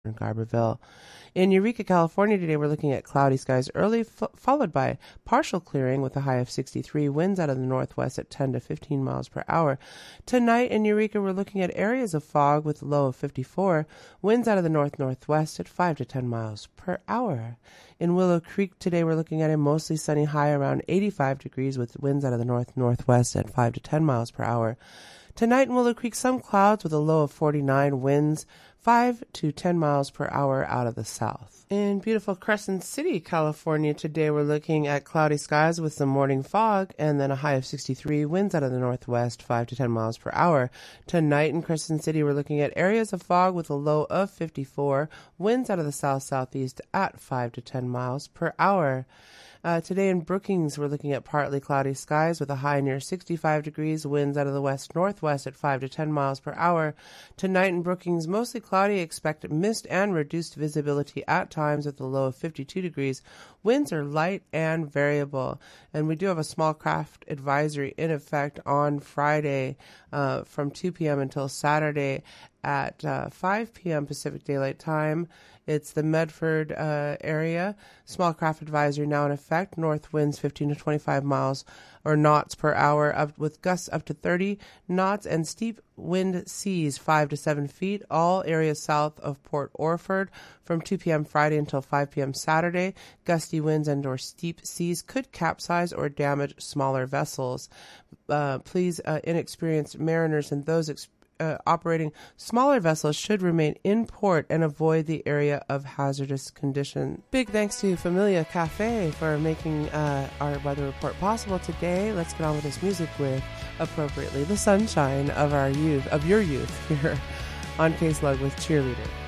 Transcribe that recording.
in Garberville. In Eureka, California today, we're looking at cloudy skies early, followed by partial clearing with a high of 63, winds out of the northwest at 10 to 15 miles per hour. Tonight in Eureka, we're looking at areas of fog with a low of 54, winds out of the north-northwest at 5 to 10 miles per hour. In Willow Creek today, we're looking at a mostly sunny high around 85 degrees with winds out of the north-northwest at 5 to 10 miles per hour. Tonight in Willow Creek, some clouds with a low of 49, winds 5 to 10 miles per hour out of the south. In beautiful Crescent City, California, today we're looking at cloudy skies with some morning fog and then a high of 63, winds out of the northwest 5 to 10 miles per hour. Tonight in Crescent City, we're looking at areas of fog with a low of 54, winds out of the south-southeast at 5 to 10 miles per hour. Today in Brookings, we're looking at partly cloudy skies with a high near 65 degrees, winds out of the west-northwest at 5 to 10 miles per hour. Tonight in Brookings, mostly cloudy, expect mist and reduced visibility at times with a low of 52 degrees. Winds are light and variable. And we do have a small craft advisory in effect on Friday from 2 p.m. until Saturday at 5 p.m. Pacific Daylight Time. It's the Medford area. Small craft advisory now in effect. North winds 15 to 25 miles or knots per hour, up with gusts up to 30 knots, and steep wind seas 5 to 7 feet. All areas south of Port Orford from 2 p.m. Friday until 5 p.m. Saturday. Gusty winds and or steep seas could capsize or damage smaller vessels. Please, inexperienced mariners and those operating smaller vessels should remain in port and avoid the area of hazardous condition. Big thanks to Familia Cafe for making our weather report possible today. Let's get on with this music with, appropriately, the sunshine of our youth, of your youth, here on K-Slug with Cheerleader.